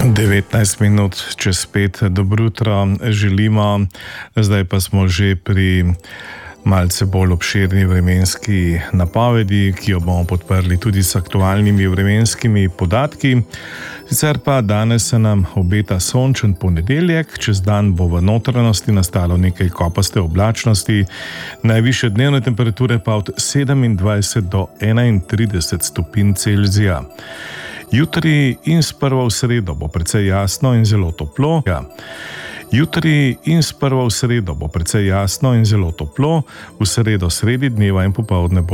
19 minut čez 5, dobro jutro želimo, zdaj pa smo že pri malce bolj obširni vremenski napovedi, ki jo bomo podprli tudi s aktualnimi vremenskimi podatki. Sicer pa danes se nam obeta sončen ponedeljek, čez dan bo v notranjosti nastalo nekaj kopaste oblačnosti, najvišje dnevne temperature pa od 27 do 31 stopinj Celzija. Jutri in sprva v sredo bo precej jasno in zelo toplo. Jutri in sprva v sredo bo precej jasno in zelo toplo, v sredo sredi dneva in popoldne bo